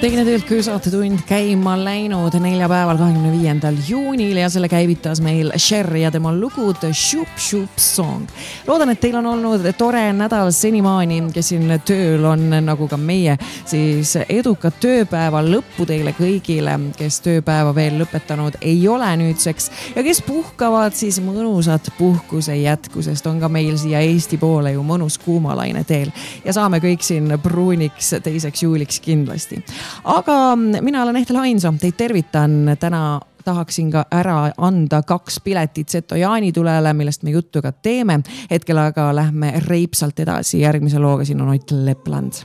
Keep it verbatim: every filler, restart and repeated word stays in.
Teine töölt kui saatetund käima läinud neljapäeval kahekümne viiendal juunil ja selle käivitas meil Cher ja tema lugu The Shoop Shoop Song. Loodan, et teil on olnud tore nädal senimaani, kes siin tööl on nagu ka meie, siis edukat tööpäeva lõppu teile kõigile, kes tööpäeva veel lõpetanud ei ole nüüdseks ja kes puhkavad, siis mõnusat puhkuse jätku, sest on ka meil siia Eesti poole ju mõnus kuumalaine teel ja saame kõik siin pruuniks teiseks juuliks kindlasti. Aga mina olen Ehtel Hainso, teid tervitan. Täna tahaksin ka ära anda kaks piletit Seto jaanitulele, millest me juttu ka teeme. Hetkel aga lähme reipsalt edasi järgmise looga, siin on Ott Lepland.